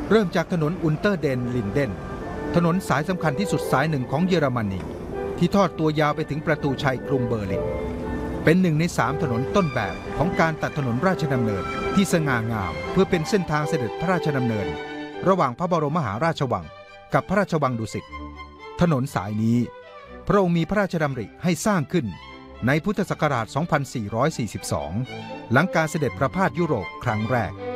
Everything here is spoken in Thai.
เริ่มจากถนนอุนเตอร์เดนลินเดนถนนสายสำคัญที่สุดสายหนึ่งของเยอรมนีที่ทอดตัวยาวไปถึงประตูชัยกรุงเบอร์ลินเป็นหนึ่งใน3ถนนต้นแบบของการตัดถนนราชดำเนินที่สง่างามเพื่อเป็นเส้นทางเสด็จพระราชดำเนินระหว่างพระบรมมหาราชวังกับพระราชวังดุสิตถนนสายนี้พระองค์มีพระราชดำริให้สร้างขึ้นในพุทธศักราช 2442 หลังการเสด็จประพาสยุโรปครั้งแรก